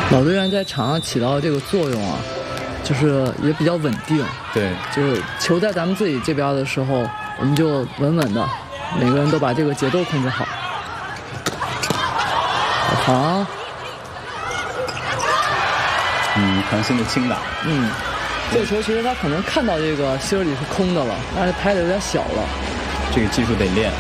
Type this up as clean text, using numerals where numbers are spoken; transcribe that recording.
老队员在场上起到这个作用啊，就是也比较稳定。 对， 就是球在咱们自己这边的时候，我们就稳稳的，每个人都把这个节奏控制好。好， 强行的轻打。 这个球其实他可能看到这个希尔里是空的了，但是拍的有点小了。 这个技术得练。